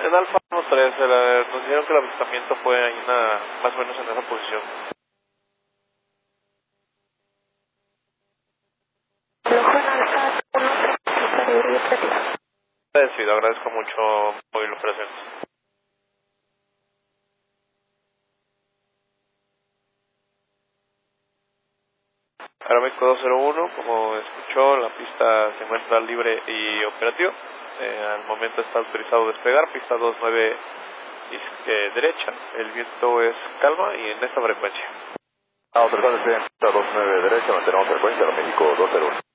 En Alfa 1-3, nos dijeron que el avistamiento fue ahí más o menos en esa posición. Decido, agradezco mucho móvil operaciones. Aeroméxico 201, como escuchó, la pista se encuentra libre y operativa. Al momento está autorizado despegar, pista 29 derecha, el viento es calma y en esta frecuencia. Autorizado despegar, pista 29 derecha, mantenemos frecuencia, Aeroméxico 201.